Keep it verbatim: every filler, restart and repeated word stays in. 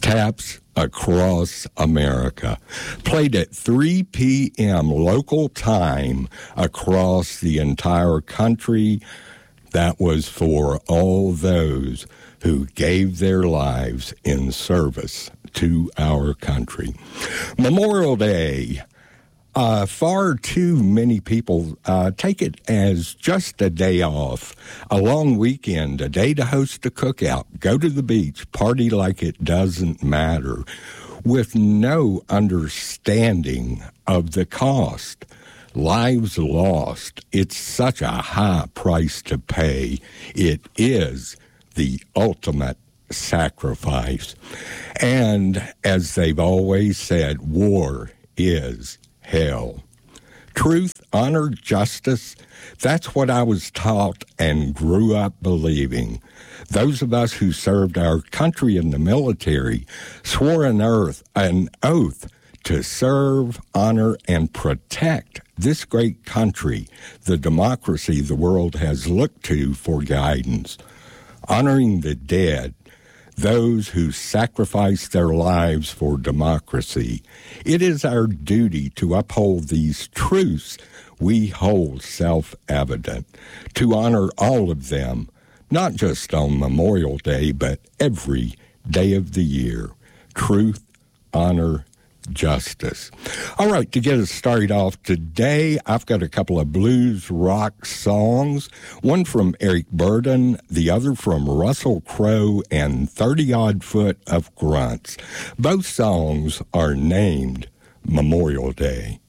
taps across America. Played at three p.m. local time across the entire country. That was for all those who gave their lives in service to our country. Memorial Day. Uh, far too many people uh, take it as just a day off, a long weekend, a day to host a cookout, go to the beach, party like it doesn't matter, with no understanding of the cost. Lives lost. It's such a high price to pay. It is the ultimate sacrifice. And as they've always said, war is hell. Truth, honor, justice, that's what I was taught and grew up believing. Those of us who served our country in the military swore an oath, an oath to serve, honor, and protect this great country, the democracy the world has looked to for guidance. Honoring the dead, those who sacrificed their lives for democracy. It is our duty to uphold these truths we hold self-evident, to honor all of them, not just on Memorial Day, but every day of the year. Truth, honor, justice. All right, to get us started off today, I've got a couple of blues rock songs, one from Eric Burdon, the other from Russell Crowe and thirty-odd Foot of Grunts. Both songs are named Memorial Day.